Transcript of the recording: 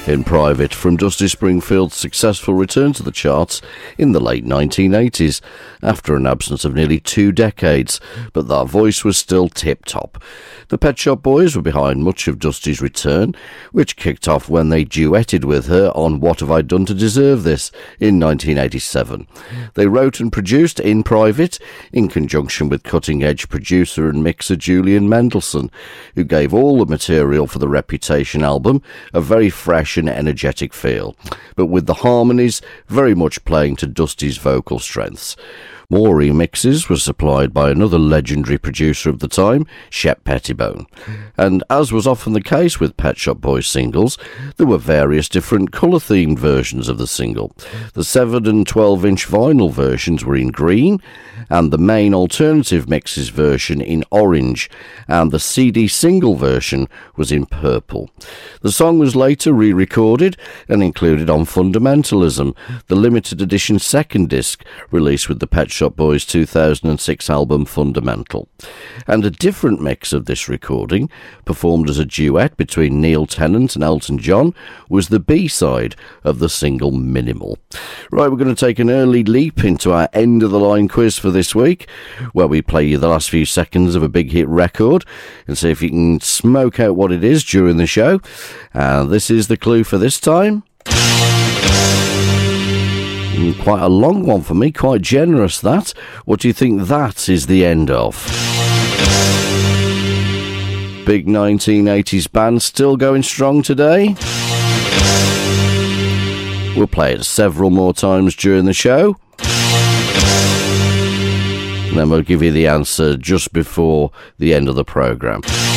In Private, from Dusty Springfield's successful return to the charts in the late 1980s, after an absence of nearly 2 decades, but that voice was still tip-top. The Pet Shop Boys were behind much of Dusty's return, which kicked off when they duetted with her on What Have I Done to Deserve This in 1987. They wrote and produced In Private in conjunction with cutting-edge producer and mixer Julian Mendelssohn, who gave all the material for the Reputation album a very fresh and energetic feel, but with the harmonies very much playing to Dusty's vocal strengths. More remixes were supplied by another legendary producer of the time, Shep Pettibone. And as was often the case with Pet Shop Boys singles, there were various different colour-themed versions of the single. The 7 and 12-inch vinyl versions were in green, and the main alternative mixes version in orange, and the CD single version was in purple. The song was later re-recorded and included on Fundamentalism, the limited edition second disc released with the Pet Shop Boys' 2006 album Fundamental. And a different mix of this recording, performed as a duet between Neil Tennant and Elton John, was the B-side of the single Minimal. Right, we're going to take an early leap into our end-of-the-line quiz for this week, where we play you the last few seconds of a big hit record and see if you can smoke out what it is during the show. And this is the clue for this time. Quite a long one for me, quite generous that. What do you think that is the end of? Big 1980s band still going strong today. We'll play it several more times during the show. And then we'll give you the answer just before the end of the programme.